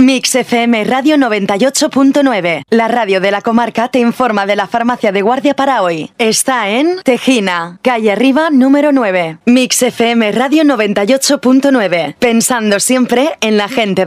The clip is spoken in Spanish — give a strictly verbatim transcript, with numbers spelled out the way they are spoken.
Mix F M Radio noventa y ocho punto nueve. La radio de la comarca te informa de la farmacia de guardia para hoy. Está en Tejina, calle Arriba número nueve. Mix F M Radio noventa y ocho punto nueve. Pensando siempre en la gente